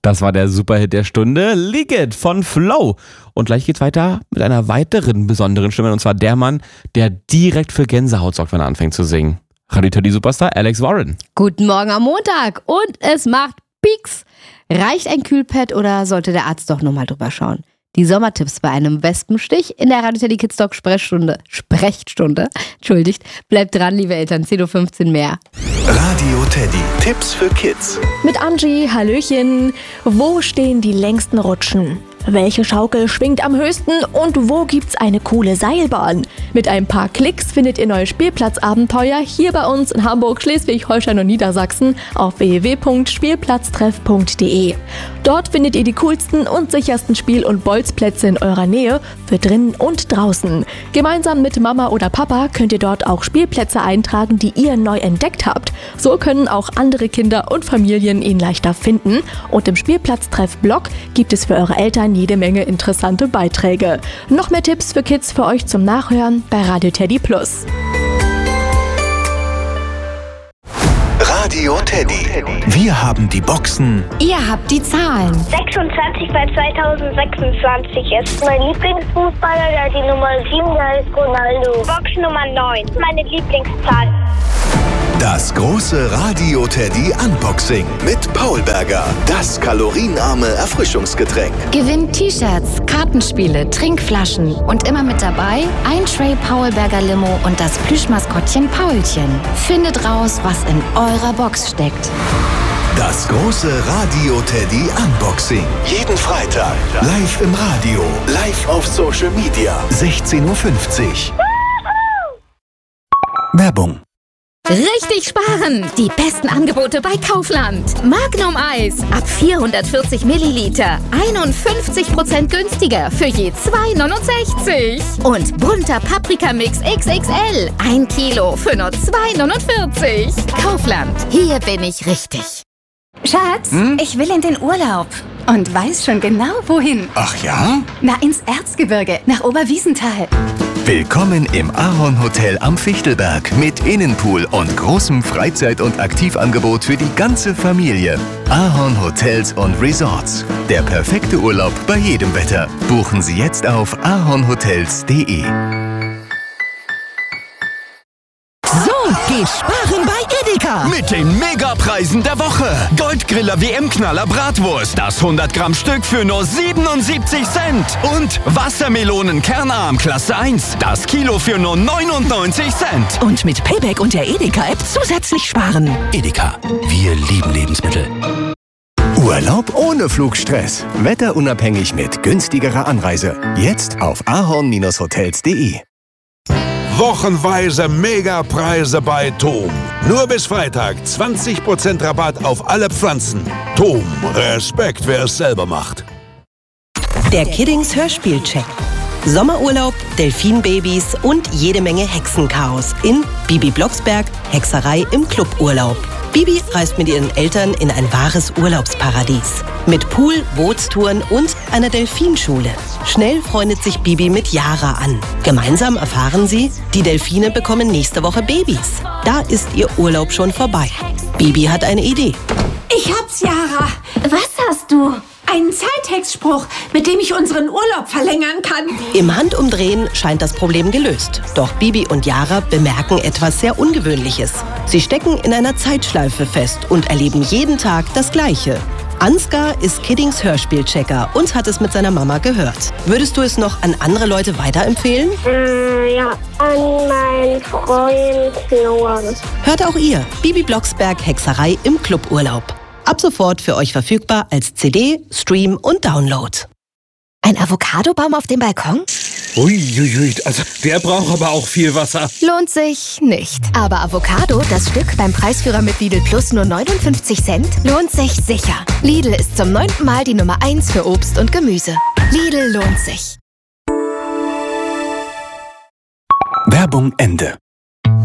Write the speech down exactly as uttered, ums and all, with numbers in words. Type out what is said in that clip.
Das war der Superhit der Stunde, Leak It von Flow. Und gleich geht's weiter mit einer weiteren besonderen Stimme, und zwar der Mann, der direkt für Gänsehaut sorgt, wenn er anfängt zu singen. Radio Teddy Superstar Alex Warren. Guten Morgen am Montag und es macht Pieks. Reicht ein Kühlpad oder sollte der Arzt doch nochmal drüber schauen? Die Sommertipps bei einem Wespenstich in der Radio Teddy Kids Talk Sprechstunde. Sprechstunde, entschuldigt. Bleibt dran, liebe Eltern, zehn Uhr fünfzehn mehr. Radio Teddy, Tipps für Kids. Mit Angie, Hallöchen. Wo stehen die längsten Rutschen? Welche Schaukel schwingt am höchsten und wo gibt's eine coole Seilbahn? Mit ein paar Klicks findet ihr neue Spielplatzabenteuer hier bei uns in Hamburg, Schleswig-Holstein und Niedersachsen auf w w w punkt spielplatztreff punkt d e. Dort findet ihr die coolsten und sichersten Spiel- und Bolzplätze in eurer Nähe für drinnen und draußen. Gemeinsam mit Mama oder Papa könnt ihr dort auch Spielplätze eintragen, die ihr neu entdeckt habt. So können auch andere Kinder und Familien ihn leichter finden. Und im Spielplatztreff-Blog gibt es für eure Eltern jede Menge interessante Beiträge. Noch mehr Tipps für Kids für euch zum Nachhören bei Radio Teddy Plus. Radio Teddy. Wir haben die Boxen. Ihr habt die Zahlen. sechsundzwanzig bei zweitausendsechsundzwanzig ist mein Lieblingsfußballer, der die Nummer sieben, der heißt Ronaldo. Box Nummer neun, meine Lieblingszahl. Das große Radio Teddy Unboxing mit Paul Berger. Das kalorienarme Erfrischungsgetränk. Gewinnt T-Shirts, Kartenspiele, Trinkflaschen und immer mit dabei ein Tray Paul Berger Limo und das Plüschmaskottchen Paulchen. Findet raus, was in eurer Box steckt. Das große Radio Teddy Unboxing. Jeden Freitag live im Radio, live auf Social Media. sechzehn Uhr fünfzig. Werbung. Richtig sparen! Die besten Angebote bei Kaufland. Magnum Eis ab vierhundertvierzig Milliliter. einundfünfzig Prozent günstiger für je zwei neunundsechzig. Und bunter Paprikamix X X L. ein Kilo für nur zwei neunundvierzig. Kaufland. Hier bin ich richtig. Schatz, hm? Ich will in den Urlaub. Und weiß schon genau, wohin. Ach ja? Na, ins Erzgebirge, nach Oberwiesenthal. Willkommen im Ahorn Hotel am Fichtelberg mit Innenpool und großem Freizeit- und Aktivangebot für die ganze Familie. Ahorn Hotels und Resorts. Der perfekte Urlaub bei jedem Wetter. Buchen Sie jetzt auf ahornhotels punkt de. So geht sparen bei Edeka. Mit den Megapreisen der Woche. Goldgriller W M-Knaller Bratwurst. Das hundert Gramm Stück für nur siebenundsiebzig Cent. Und Wassermelonen Kernarm Klasse eins. Das Kilo für nur neunundneunzig Cent. Und mit Payback und der Edeka-App zusätzlich sparen. Edeka. Wir lieben Lebensmittel. Urlaub ohne Flugstress. Wetterunabhängig mit günstigerer Anreise. Jetzt auf ahorn hotels punkt de. Wochenweise Megapreise bei Tom. Nur bis Freitag zwanzig Prozent Rabatt auf alle Pflanzen. Tom, Respekt, wer es selber macht. Der Kiddings Hörspielcheck. Sommerurlaub, Delfinbabys und jede Menge Hexenchaos in Bibi Blocksberg, Hexerei im Cluburlaub. Bibi reist mit ihren Eltern in ein wahres Urlaubsparadies. Mit Pool, Bootstouren und einer Delfinschule. Schnell freundet sich Bibi mit Yara an. Gemeinsam erfahren sie, die Delfine bekommen nächste Woche Babys. Da ist ihr Urlaub schon vorbei. Bibi hat eine Idee. Ich hab's, Yara. Was hast du? Einen Zeithexspruch, mit dem ich unseren Urlaub verlängern kann. Im Handumdrehen scheint das Problem gelöst. Doch Bibi und Yara bemerken etwas sehr Ungewöhnliches. Sie stecken in einer Zeitschleife fest und erleben jeden Tag das Gleiche. Ansgar ist Kiddings Hörspielchecker und hat es mit seiner Mama gehört. Würdest du es noch an andere Leute weiterempfehlen? Äh, ja, an meinen Freund Noah. Hört auch ihr Bibi Blocksberg Hexerei im Cluburlaub. Ab sofort für euch verfügbar als C D, Stream und Download. Ein Avocadobaum auf dem Balkon? Uiuiui, also der braucht aber auch viel Wasser. Lohnt sich nicht. Aber Avocado, das Stück beim Preisführer mit Lidl Plus nur neunundfünfzig Cent, lohnt sich sicher. Lidl ist zum neunten Mal die Nummer eins für Obst und Gemüse. Lidl lohnt sich. Werbung Ende.